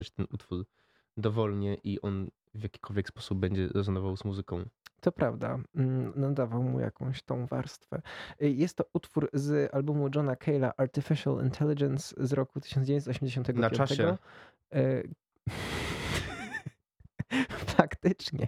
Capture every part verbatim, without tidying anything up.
ten utwór dowolnie i on w jakikolwiek sposób będzie rezonował z muzyką. To prawda, mm, nadawał mu jakąś tą warstwę. Y, Jest to utwór z albumu Johna Cale'a Artificial Intelligence z roku tysiąc dziewięćset osiemdziesiątego Na czasie. piątego. E, Faktycznie.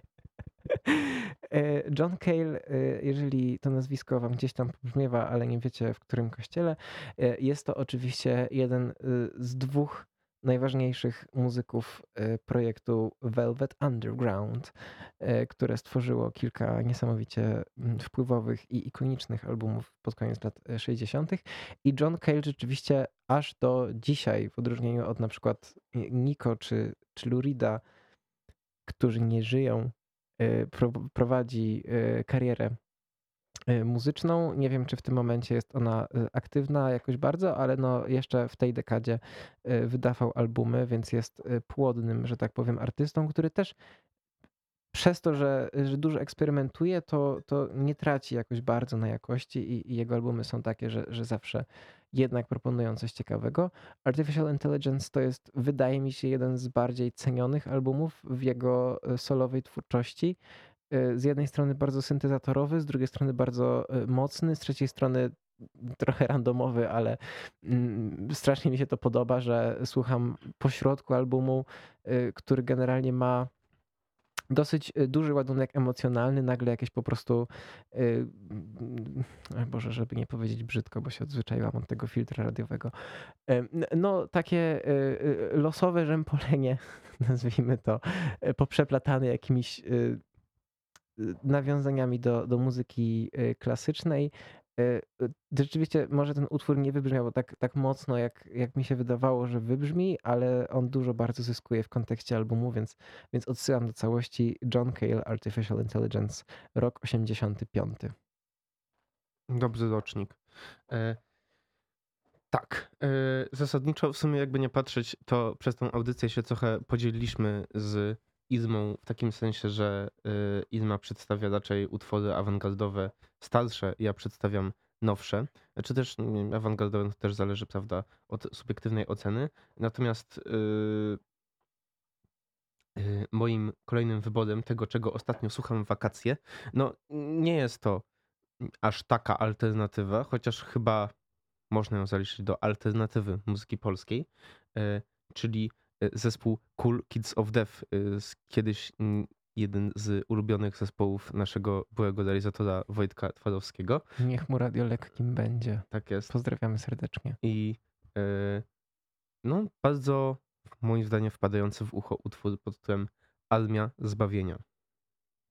E, John Cale, e, jeżeli to nazwisko wam gdzieś tam pobrzmiewa, ale nie wiecie w którym kościele, e, jest to oczywiście jeden y, z dwóch najważniejszych muzyków e, projektu Velvet Underground, e, które stworzyło kilka niesamowicie mm, wpływowych i ikonicznych albumów pod koniec lat e, sześćdziesiątych. I John Cale rzeczywiście aż do dzisiaj, w odróżnieniu od na przykład Nico czy, czy Lurida, którzy nie żyją, y, pro- prowadzi y, karierę y, muzyczną. Nie wiem, czy w tym momencie jest ona y, aktywna jakoś bardzo, ale no jeszcze w tej dekadzie y, wydawał albumy, więc jest y, płodnym, że tak powiem, artystą, który też przez to, że, że dużo eksperymentuje, to, to nie traci jakoś bardzo na jakości i, i jego albumy są takie, że, że zawsze jednak proponują coś ciekawego. Artificial Intelligence to jest, wydaje mi się, jeden z bardziej cenionych albumów w jego e, solowej twórczości. E, Z jednej strony bardzo syntezatorowy, z drugiej strony bardzo e, mocny, z trzeciej strony trochę randomowy, ale mm, strasznie mi się to podoba, że słucham pośrodku albumu, e, który generalnie ma dosyć y, duży ładunek emocjonalny, nagle jakieś po prostu, y, mm, oj Boże, żeby nie powiedzieć brzydko, bo się odzwyczaiłam od tego filtra radiowego. Em, n- No, takie y, y, losowe rzępolenie, nazwijmy to, y, poprzeplatane jakimiś y, y, nawiązaniami do, do muzyki y, klasycznej. Y, y, Rzeczywiście może ten utwór nie wybrzmiał tak, tak mocno, jak, jak mi się wydawało, że wybrzmi, ale on dużo bardzo zyskuje w kontekście albumu, więc, więc odsyłam do całości. John Cale, Artificial Intelligence, rok osiemdziesiąty piąty. Dobry rocznik. E, tak. E, zasadniczo w sumie jakby nie patrzeć, to przez tą audycję się trochę podzieliliśmy z Izmą w takim sensie, że e, Izma przedstawia raczej utwory awangardowe starsze, ja przedstawiam nowsze. Czy też nie, awangardowe to też zależy, prawda, od subiektywnej oceny. Natomiast e, e, moim kolejnym wyborem tego, czego ostatnio słucham w wakacje, no nie jest to aż taka alternatywa, chociaż chyba można ją zaliczyć do alternatywy muzyki polskiej, e, czyli e, zespół Cool Kids of Death, e, z kiedyś mm, jeden z ulubionych zespołów naszego byłego realizatora Wojtka Twarowskiego. Niech mu radio lekkim będzie. Tak jest. Pozdrawiamy serdecznie. I e, no bardzo moim zdaniem wpadający w ucho utwór pod tytułem Armia Zbawienia.